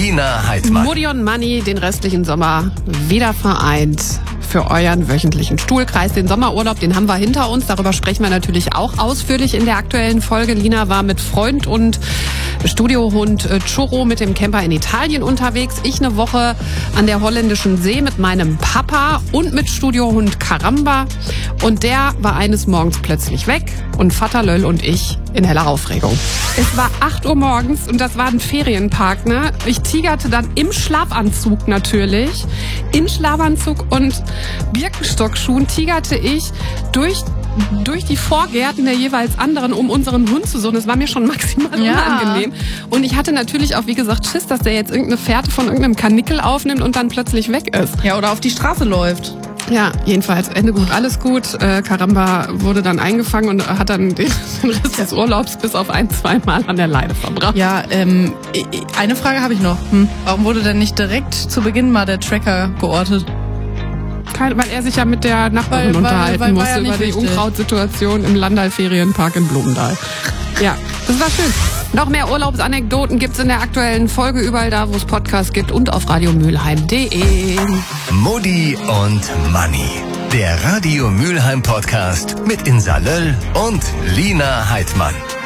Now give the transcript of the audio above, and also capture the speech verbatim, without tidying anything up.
Lina Heidmann. Mutti und Manni den restlichen Sommer wieder vereint für euren wöchentlichen Stuhlkreis. Den Sommerurlaub, den haben wir hinter uns. Darüber sprechen wir natürlich auch ausführlich in der aktuellen Folge. Lina war mit Freund und Studiohund Churro mit dem Camper in Italien unterwegs. Ich eine Woche an der holländischen See mit meinem Papa und mit Studiohund Caramba. Und der war eines Morgens plötzlich weg und Vater Löll und ich in heller Aufregung. Es war acht Uhr morgens und das war ein Ferienpark, ne? Ich tigerte dann im Schlafanzug natürlich, in Schlafanzug und Birkenstockschuhen tigerte ich durch durch die Vorgärten der jeweils anderen, um unseren Hund zu suchen. Das war mir schon maximal ja. unangenehm. Und ich hatte natürlich auch, wie gesagt, Schiss, dass der jetzt irgendeine Fährte von irgendeinem Karnickel aufnimmt und dann plötzlich weg ist. Ja, oder auf die Straße läuft. Ja, jedenfalls Ende gut, alles gut. Äh, Caramba wurde dann eingefangen und hat dann den, den Rest des Urlaubs bis auf ein, zwei Mal an der Leine verbracht. Ja, ähm, eine Frage habe ich noch. Hm. Warum wurde denn nicht direkt zu Beginn mal der Tracker geortet? Kein, weil er sich ja mit der Nachbarin weil, unterhalten weil, weil, musste ja über die wichtig. Unkrautsituation im Landal-Ferienpark in Blumendal. Ja, das war schön. Noch mehr Urlaubsanekdoten gibt's in der aktuellen Folge überall da, wo es Podcasts gibt und auf radiomülheim punkt de. Mutti und Manni. Der Radio Mülheim Podcast mit Insa Löll und Lina Heidmann.